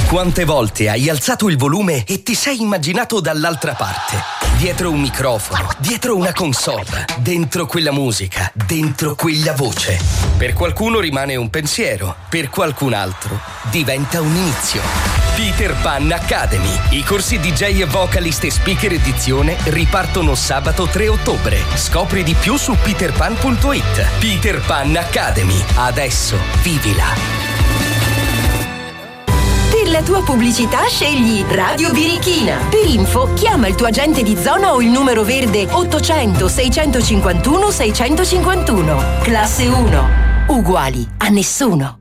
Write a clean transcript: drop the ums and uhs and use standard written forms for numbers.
Quante volte hai alzato il volume e ti sei immaginato dall'altra parte? Dietro un microfono, dietro una console, dentro quella musica, dentro quella voce. Per qualcuno rimane un pensiero, per qualcun altro diventa un inizio. Peter Pan Academy. I corsi DJ, vocalist e speaker edizione ripartono sabato 3 ottobre. Scopri di più su peterpan.it. Peter Pan Academy. Adesso vivila. Per la tua pubblicità scegli Radio Birichina. Per info chiama il tuo agente di zona o il numero verde 800 651 651. Classe 1. Uguali a nessuno.